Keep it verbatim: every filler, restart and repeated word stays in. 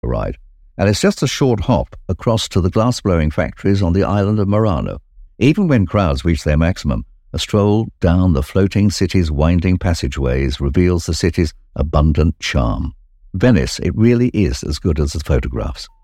ride, and it's just a short hop across to the glass-blowing factories on the island of Murano. Even when crowds reach their maximum, a stroll down the floating city's winding passageways reveals the city's abundant charm. Venice, it really is as good as the photographs.